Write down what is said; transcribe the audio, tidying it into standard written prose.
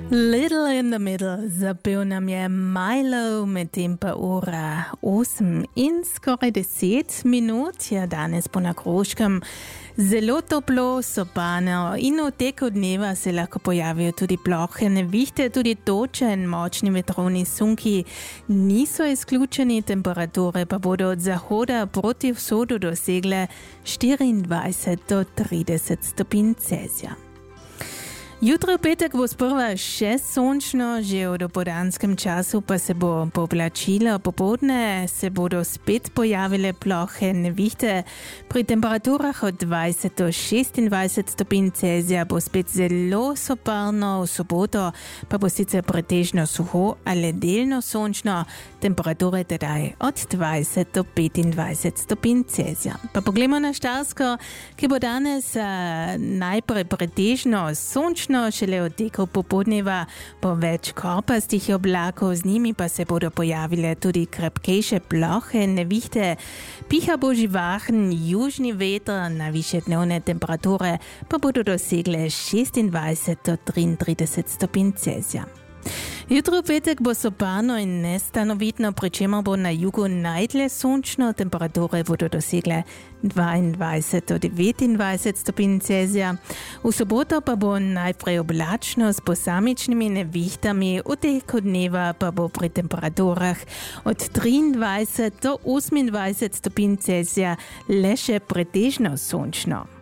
Little in the Middle zapeł nam je Milo med tempa ura 8 in skoraj 10 minut je danes po nakroškem. Zelo toplo, sobano in v teku dneva se lahko pojavijo tudi plohe nevihte, tudi toče in močni vetrovni sunki. Niso izključeni, temperature pa bodo od zahoda proti vzhodu dosegle 24 do 30 stopinj Celzija. Jutro v petek bo sprva še sončno, že v dopoldanskem času pa se bo povlačilo, popoldne se bodo spet pojavile plohe nevihte. Pri temperaturah od 20 do 26 stopinj Celzija bo spet zelo soparno, v soboto pa bo sicer pretežno suho ali delno sončno, temperature tedaj od 20 do 25 stopinj Celzija. Pa poglejmo na Štajersko, ki bo danes najprej pretežno sončno, šele od tekov popoldneva po več korpastih oblakov, z njimi pa se bodo pojavile tudi krepkejše plohe nevihte. Piha bo živahen južni veter, najvišje dnevne temperature pa bodo dosegle 26 do 33 stopinj Celzija. Jutro v petek bo soparno in nestanovitno, pri čemer bo na jugu najdlje sončno, temperature bodo dosegle 22 do 29 stopinj Celzija. V soboto pa bo najprej oblačno s posamičnimi nevihtami, v teku dneva pa bo pri temperaturah od 23 do 28 stopinj Celzija le še pretežno sončno.